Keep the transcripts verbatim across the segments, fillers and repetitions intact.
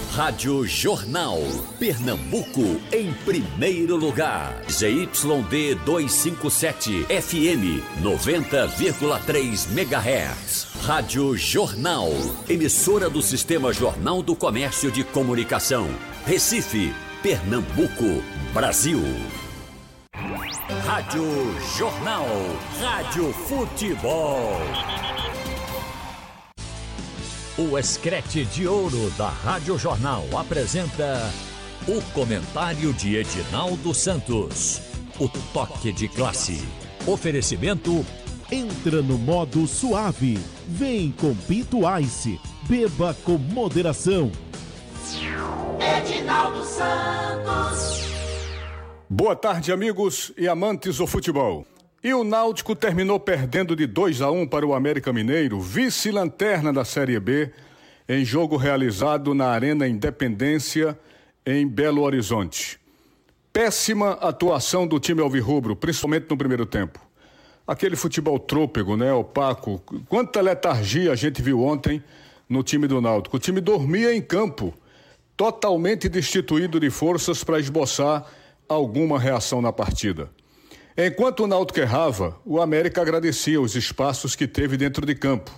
Rádio Jornal, Pernambuco em primeiro lugar. Z Y D duzentos e cinquenta e sete, F M noventa vírgula três megahertz. Rádio Jornal, emissora do Sistema Jornal do Comércio de Comunicação. Recife, Pernambuco, Brasil. Rádio Jornal, Rádio Futebol. O Escrete de Ouro da Rádio Jornal apresenta o comentário de Edinaldo Santos. O toque de classe. Oferecimento. Entra no modo suave. Vem com Pinto Ice. Beba com moderação. Edinaldo Santos. Boa tarde, amigos e amantes do futebol. E o Náutico terminou perdendo de dois a um para o América Mineiro, vice-lanterna da Série B, em jogo realizado na Arena Independência, em Belo Horizonte. Péssima atuação do time alvirrubro, principalmente no primeiro tempo. Aquele futebol trôpego, né, opaco. Quanta letargia a gente viu ontem no time do Náutico. O time dormia em campo, totalmente destituído de forças para esboçar alguma reação na partida. Enquanto o Náutico errava, o América agradecia os espaços que teve dentro de campo.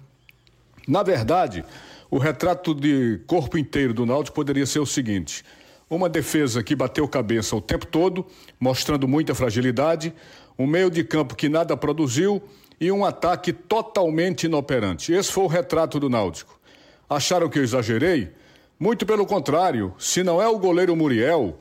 Na verdade, o retrato de corpo inteiro do Náutico poderia ser o seguinte: uma defesa que bateu cabeça o tempo todo, mostrando muita fragilidade, um meio de campo que nada produziu e um ataque totalmente inoperante. Esse foi o retrato do Náutico. Acharam que eu exagerei? Muito pelo contrário, se não é o goleiro Muriel,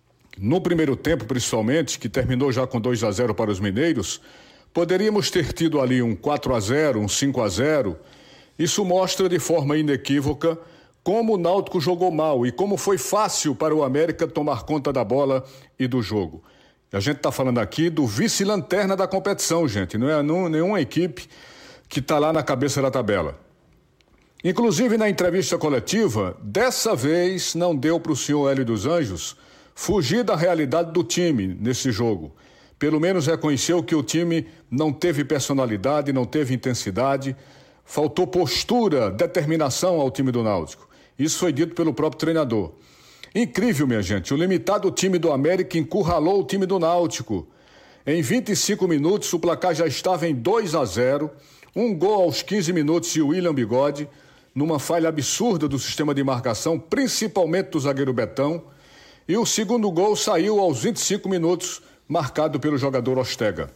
no primeiro tempo, principalmente, que terminou já com dois a zero para os mineiros, poderíamos ter tido ali um quatro a zero, um cinco a zero. Isso mostra de forma inequívoca como o Náutico jogou mal e como foi fácil para o América tomar conta da bola e do jogo. A gente está falando aqui do vice-lanterna da competição, gente. Não é nenhuma equipe que está lá na cabeça da tabela. Inclusive, na entrevista coletiva, dessa vez não deu para o senhor Hélio dos Anjos fugir da realidade do time nesse jogo. Pelo menos reconheceu que o time não teve personalidade, não teve intensidade, faltou postura, determinação ao time do Náutico. Isso foi dito pelo próprio treinador. Incrível, minha gente, o limitado time do América encurralou o time do Náutico. Em vinte e cinco minutos, o placar já estava em dois a zero, um gol aos quinze minutos e o William Bigode, numa falha absurda do sistema de marcação, principalmente do zagueiro Betão. E o segundo gol saiu aos vinte e cinco minutos, marcado pelo jogador Ostega.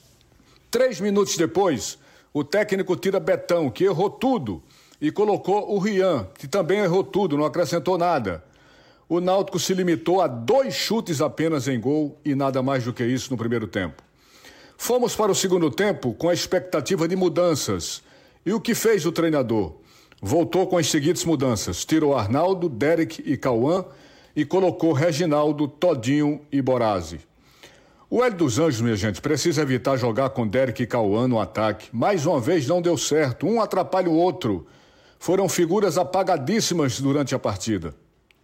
Três minutos depois, o técnico tira Betão, que errou tudo, e colocou o Rian, que também errou tudo, não acrescentou nada. O Náutico se limitou a dois chutes apenas em gol e nada mais do que isso no primeiro tempo. Fomos para o segundo tempo com a expectativa de mudanças. E o que fez o treinador? Voltou com as seguintes mudanças. Tirou Arnaldo, Derek e Cauã, e colocou Reginaldo, Todinho e Borazzi. O Hélio dos Anjos, minha gente, precisa evitar jogar com Derek e Cauã no ataque. Mais uma vez não deu certo, um atrapalha o outro. Foram figuras apagadíssimas durante a partida.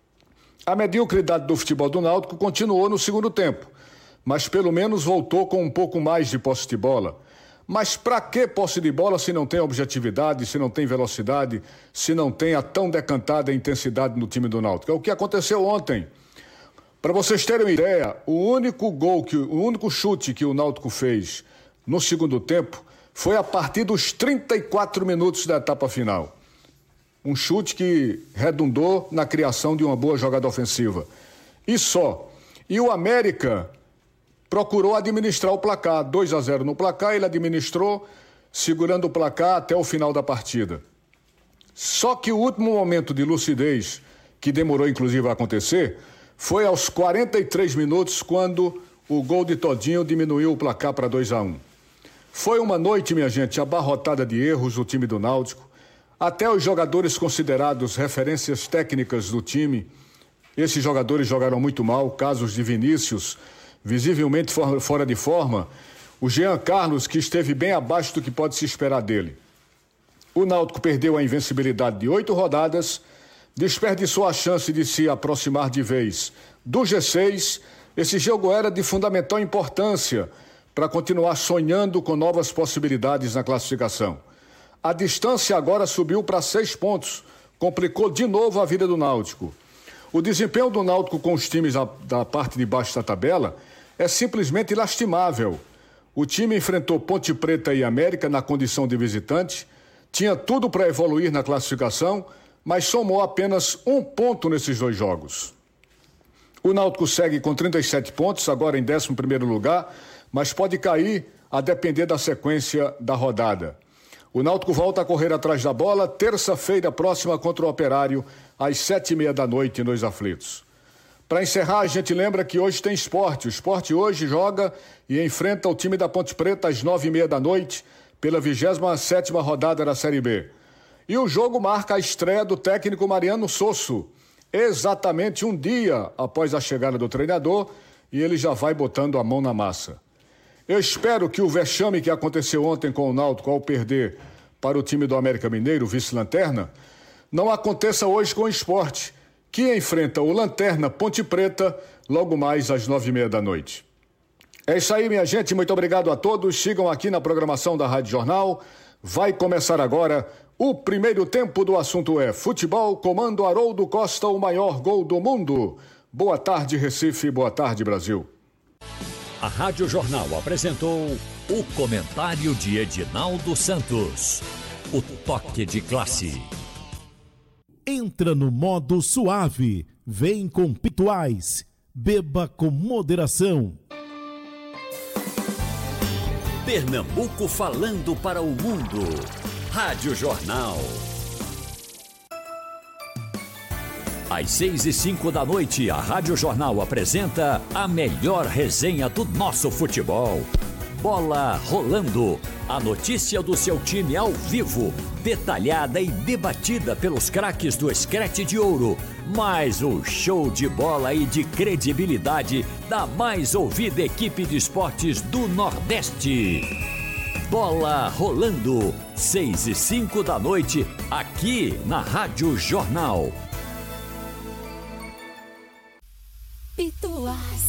A mediocridade do futebol do Náutico continuou no segundo tempo, mas pelo menos voltou com um pouco mais de posse de bola. Mas para que posse de bola se não tem objetividade, se não tem velocidade, se não tem a tão decantada intensidade no time do Náutico? É o que aconteceu ontem. Para vocês terem uma ideia, o único gol, que, o único chute que o Náutico fez no segundo tempo foi a partir dos trinta e quatro minutos da etapa final. Um chute que redundou na criação de uma boa jogada ofensiva. E só. E o América procurou administrar o placar, dois a zero no placar, ele administrou, segurando o placar até o final da partida. Só que o último momento de lucidez, que demorou inclusive a acontecer, foi aos quarenta e três minutos, quando o gol de Todinho diminuiu o placar para dois a um. Foi uma noite, minha gente, abarrotada de erros do time do Náutico. Até os jogadores considerados referências técnicas do time, esses jogadores jogaram muito mal, casos de Vinícius, visivelmente fora de forma, o Jean Carlos, que esteve bem abaixo do que pode se esperar dele. O Náutico perdeu a invencibilidade de oito rodadas, desperdiçou a chance de se aproximar de vez do G seis. Esse jogo era de fundamental importância para continuar sonhando com novas possibilidades na classificação. A distância agora subiu para seis pontos, complicou de novo a vida do Náutico. O desempenho do Náutico com os times da, da parte de baixo da tabela é simplesmente lastimável. O time enfrentou Ponte Preta e América na condição de visitante, tinha tudo para evoluir na classificação, mas somou apenas um ponto nesses dois jogos. O Náutico segue com trinta e sete pontos, agora em décimo primeiro lugar, mas pode cair a depender da sequência da rodada. O Náutico volta a correr atrás da bola terça-feira próxima contra o Operário, às sete e meia da noite nos Aflitos. Para encerrar, a gente lembra que hoje tem esporte. O esporte hoje joga e enfrenta o time da Ponte Preta às nove e meia da noite, pela vigésima sétima rodada da Série B. E o jogo marca a estreia do técnico Mariano Sosso, exatamente um dia após a chegada do treinador, e ele já vai botando a mão na massa. Eu espero que o vexame que aconteceu ontem com o Náutico ao perder para o time do América Mineiro, vice-lanterna, não aconteça hoje com o esporte, que enfrenta o Lanterna Ponte Preta logo mais às nove e meia da noite. É isso aí, minha gente. Muito obrigado a todos. Sigam aqui na programação da Rádio Jornal. Vai começar agora o primeiro tempo do assunto é futebol. Comando Haroldo Costa, o maior gol do mundo. Boa tarde, Recife. Boa tarde, Brasil. A Rádio Jornal apresentou o comentário de Edinaldo Santos. O toque de classe. Entra no modo suave. Vem com Pituais. Beba com moderação. Pernambuco falando para o mundo. Rádio Jornal. Às seis e cinco da noite, a Rádio Jornal apresenta a melhor resenha do nosso futebol. Bola Rolando. A notícia do seu time ao vivo, detalhada e debatida pelos craques do Screte de Ouro. Mais o show de bola e de credibilidade da mais ouvida equipe de esportes do Nordeste. Bola Rolando, seis e cinco da noite, aqui na Rádio Jornal. Pituás.